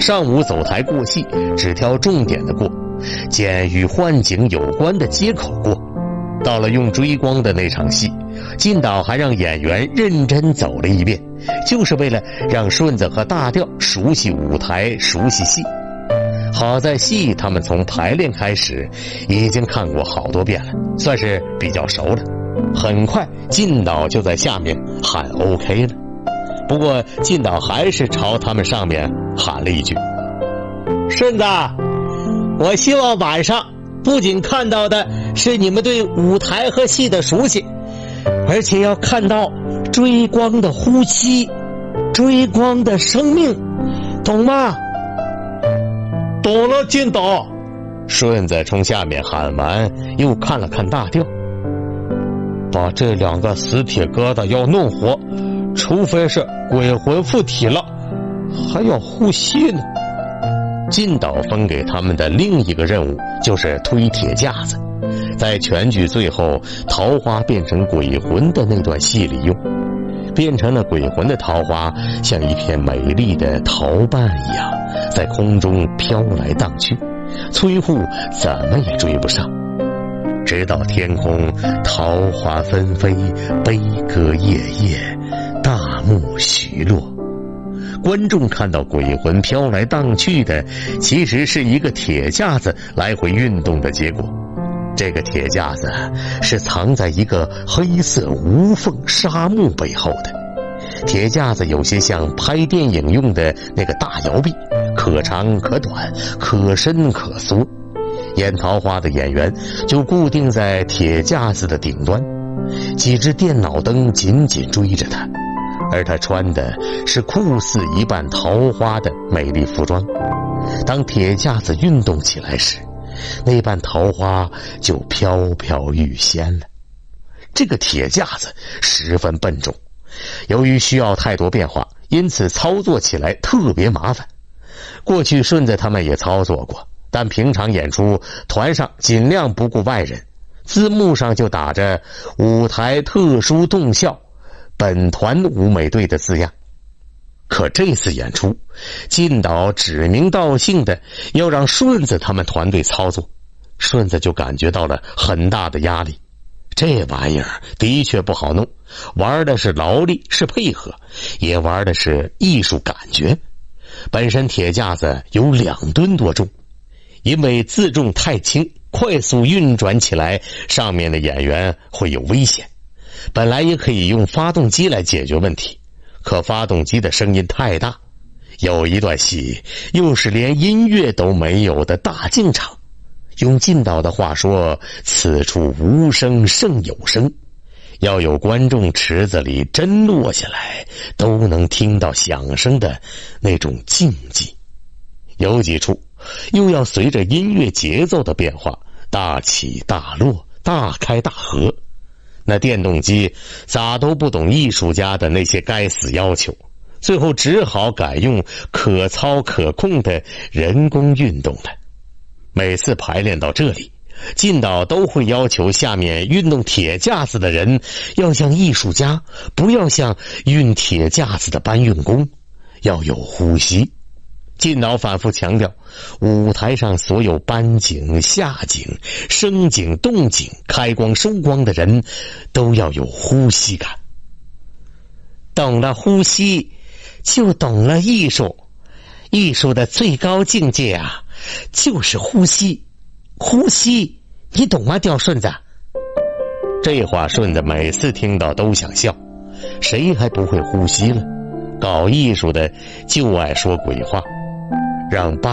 上午走台过戏，只挑重点的过，捡与幻景有关的接口过。到了用追光的那场戏，靳导还让演员认真走了一遍，就是为了让顺子和大调熟悉舞台，熟悉戏。好在戏他们从排练开始已经看过好多遍了，算是比较熟了。很快靳导就在下面喊 OK 了，不过靳导还是朝他们上面喊了一句：顺子，我希望晚上不仅看到的是你们对舞台和戏的熟悉，而且要看到追光的呼吸，追光的生命，懂吗？ 懂了，靳导。 顺子冲下面喊完，又看了看大调， 把这2个死铁疙瘩要弄活，除非是鬼魂附体了，还要呼吸呢。 靳导分给他们的另一个任务就是推铁架子，在全剧最后桃花变成鬼魂的那段戏里用。变成了鬼魂的桃花像一片美丽的桃瓣一样在空中飘来荡去，崔护怎么也追不上。直到天空桃花纷飞，悲歌夜夜，大幕徐落。观众看到鬼魂飘来荡去的其实是一个铁架子来回运动的结果。这个铁架子是藏在一个黑色无缝纱幕背后的。铁架子有些像拍电影用的那个大摇臂，可长可短，可伸可缩。演桃花的演员就固定在铁架子的顶端，几只电脑灯紧紧追着他，而他穿的是酷似一瓣桃花的美丽服装。当铁架子运动起来时，那瓣桃花就飘飘欲仙了。这个铁架子十分笨重，由于需要太多变化，因此操作起来特别麻烦。过去顺子他们也操作过，但平常演出团上尽量不顾外人，字幕上就打着舞台特殊动效本团舞美队的字样。可这次演出，靳导指名道姓的要让顺子他们团队操作，顺子就感觉到了很大的压力。这玩意儿的确不好弄，玩的是劳力，是配合，也玩的是艺术感觉。本身铁架子有2吨多重，因为自重太轻，快速运转起来，上面的演员会有危险。本来也可以用发动机来解决问题，可发动机的声音太大。有一段戏又是连音乐都没有的大静场，用靳导的话说，此处无声胜有声，要有观众池子里针落下来都能听到响声的那种静寂。有几处又要随着音乐节奏的变化大起大落，大开大合。那电动机咋都不懂艺术家的那些该死要求，最后只好改用可操可控的人工运动了。每次排练到这里，靳导都会要求下面运动铁架子的人要像艺术家，不要像运铁架子的搬运工，要有呼吸。靳导反复强调，舞台上所有搬景、下景、升景、动景、开光、收光的人都要有呼吸感。懂了呼吸，就懂了艺术。艺术的最高境界啊，就是呼吸。呼吸，你懂吗，刁顺子？这话顺子每次听到都想笑，谁还不会呼吸了？搞艺术的就爱说鬼话，让